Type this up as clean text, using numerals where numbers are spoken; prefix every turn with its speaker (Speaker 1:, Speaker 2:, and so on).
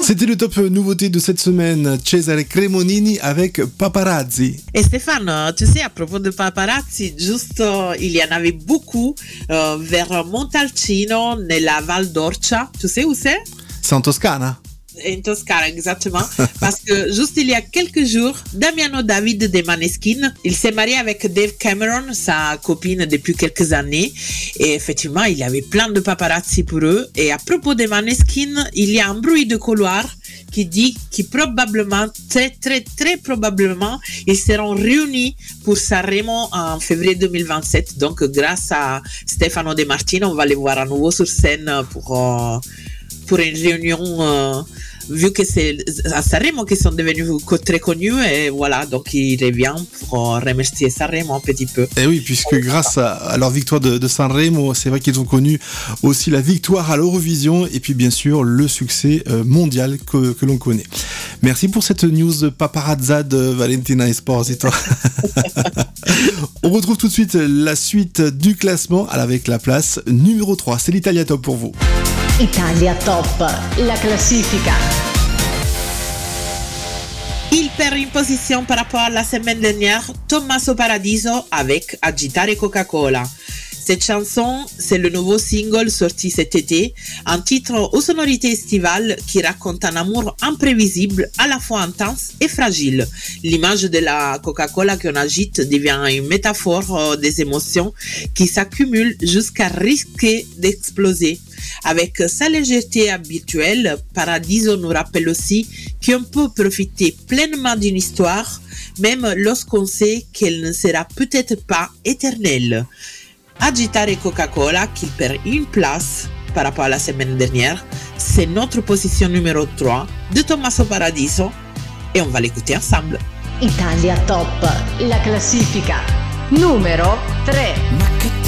Speaker 1: C'était le top nouveauté de cette semaine, Cesare Cremonini avec Paparazzi.
Speaker 2: Et Stéphane, tu sais, à propos de paparazzi, juste il y en avait beaucoup vers Montalcino, nella Val d'Orcia. Tu sais où c'est?
Speaker 1: C'est en Toscane.
Speaker 2: En Toscane, exactement. Parce que juste il y a quelques jours, Damiano David de Maneskin, il s'est marié avec Dave Cameron, sa copine depuis quelques années. Et effectivement, il y avait plein de paparazzi pour eux. Et à propos de Maneskin, il y a un bruit de couloir qui dit que probablement, très probablement, ils seront réunis pour Sanremo en février 2027. Donc, grâce à Stefano De Martino, on va les voir à nouveau sur scène pour une réunion, vu que c'est à Sanremo qu'ils sont devenus très connus, et voilà, donc il revient pour remercier Sanremo un petit peu.
Speaker 1: Et oui, puisque grâce à leur victoire de Sanremo, c'est vrai qu'ils ont connu aussi la victoire à l'Eurovision, et puis bien sûr le succès mondial que l'on connaît. Merci pour cette news paparazza de Valentina Esposito. On retrouve tout de suite la suite du classement avec la place numéro 3. C'est l'Italia Top pour vous.
Speaker 3: Italia Top, la classifica.
Speaker 2: Il perd une position par rapport à la semaine dernière, Tommaso Paradiso avec Agitare Coca-Cola. Cette chanson, c'est le nouveau single sorti cet été, un titre aux sonorités estivales qui raconte un amour imprévisible, à la fois intense et fragile. L'image de la Coca-Cola qu'on agite devient une métaphore des émotions qui s'accumulent jusqu'à risquer d'exploser. Avec sa légèreté habituelle, Paradiso nous rappelle aussi qu'on peut profiter pleinement d'une histoire, même lorsqu'on sait qu'elle ne sera peut-être pas éternelle. Agitare Coca-Cola, qui perd une place par rapport à la semaine dernière, c'est notre position numéro 3 de Tommaso Paradiso et on va l'écouter ensemble.
Speaker 3: Italia Top, la classifica numero 3.
Speaker 4: Ma che